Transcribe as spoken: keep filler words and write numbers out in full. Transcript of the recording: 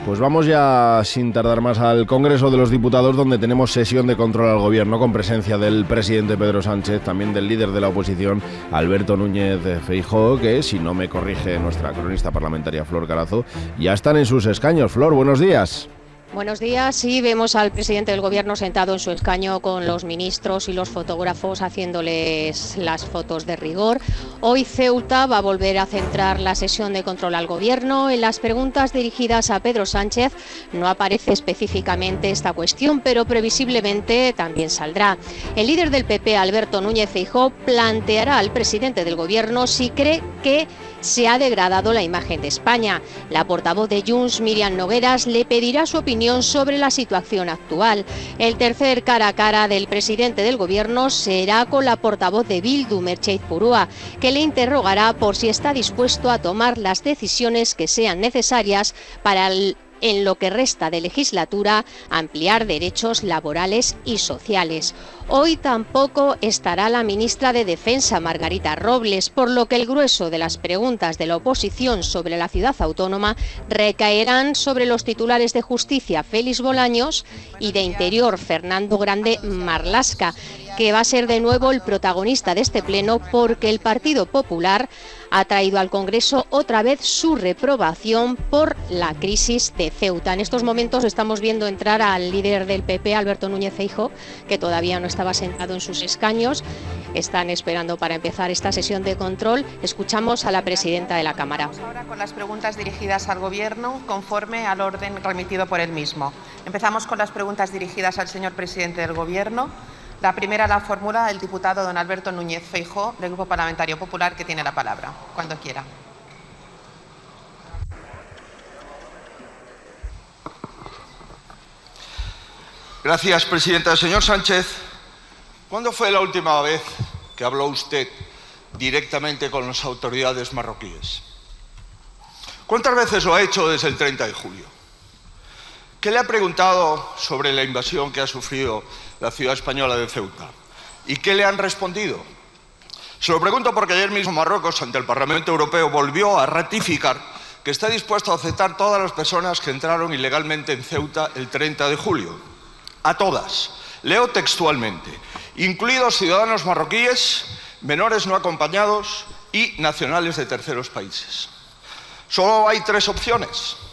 Pues vamos ya sin tardar más al Congreso de los Diputados, donde tenemos sesión de control al Gobierno con presencia del presidente Pedro Sánchez, también del líder de la oposición Alberto Núñez Feijóo, que, si no me corrige nuestra cronista parlamentaria Flor Carazo, ya están en sus escaños. Flor, buenos días. Buenos días. Sí, vemos al presidente del Gobierno sentado en su escaño con los ministros y los fotógrafos haciéndoles las fotos de rigor. Hoy Ceuta va a volver a centrar la sesión de control al Gobierno. En las preguntas dirigidas a Pedro Sánchez no aparece específicamente esta cuestión, pero previsiblemente también saldrá. El líder del P P, Alberto Núñez Feijóo, planteará al presidente del Gobierno si cree que se ha degradado la imagen de España. La portavoz de Junts, Míriam Nogueras, le pedirá su opinión sobre la situación actual. El tercer cara a cara del presidente del Gobierno será con la portavoz de Bildu, Merche Purúa, que le interrogará por si está dispuesto a tomar las decisiones que sean necesarias para el en lo que resta de legislatura, ampliar derechos laborales y sociales. Hoy tampoco estará la ministra de Defensa, Margarita Robles, por lo que el grueso de las preguntas de la oposición sobre la ciudad autónoma recaerán sobre los titulares de Justicia, Félix Bolaños, y de Interior, Fernando Grande Marlaska, que va a ser de nuevo el protagonista de este pleno porque el Partido Popular ha traído al Congreso otra vez su reprobación por la crisis de Ceuta. En estos momentos estamos viendo entrar al líder del P P, Alberto Núñez Feijóo, que todavía no estaba sentado en sus escaños. Están esperando para empezar esta sesión de control. Escuchamos a la presidenta de la Cámara. Vamos ahora con las preguntas dirigidas al Gobierno conforme al orden remitido por él mismo. Empezamos con las preguntas dirigidas al señor presidente del Gobierno. La primera la formula el diputado don Alberto Núñez Feijóo, del Grupo Parlamentario Popular, que tiene la palabra. Cuando quiera. Gracias, presidenta. Señor Sánchez, ¿cuándo fue la última vez que habló usted directamente con las autoridades marroquíes? ¿Cuántas veces lo ha hecho desde el treinta de julio? ¿Qué le ha preguntado sobre la invasión que ha sufrido la ciudad española de Ceuta? ¿Y qué le han respondido? Se lo pregunto porque ayer mismo Marruecos, ante el Parlamento Europeo, volvió a ratificar que está dispuesto a aceptar todas las personas que entraron ilegalmente en Ceuta el treinta de julio. A todas. Leo textualmente. Incluidos ciudadanos marroquíes, menores no acompañados y nacionales de terceros países. Solo hay tres opciones.